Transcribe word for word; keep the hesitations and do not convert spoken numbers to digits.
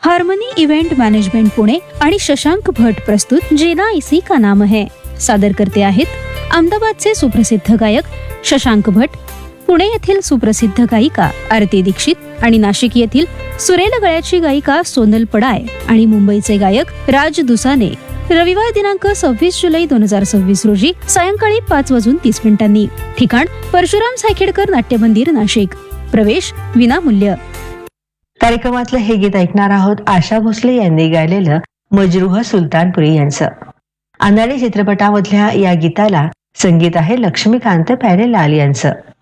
Harmony event management Pune आणि शशांक भट प्रस्तुत जीना इसी का नाम है. सादर करते आहेत अहमदाबादचे सुप्रसिद्ध गायक शशांक भट, पुणे येथील सुप्रसिद्ध गायिका आरती दीक्षित आणि नाशिक येथील सुरेल गळ्याची गायिका सोनल पडाय आणि मुंबईचे गायक राज दुसाने. रविवार दिनांक सव्वीस जुलै दोन हजार सव्वीस रोजी सायंकाळी पाच वाजून तीस मिनिटांनी. ठिकाण परशुराम सायखेडकर नाट्य मंदिर नाशिक. प्रवेश विनामूल्य. कार्यक्रमातलं हे गीत ऐकणार आहोत आशा भोसले यांनी गायलेलं मजरूह सुलतानपुरी यांचं. अनाडी चित्रपटामधल्या या गीताला संगीत आहे लक्ष्मीकांत प्यारेलाल यांचं.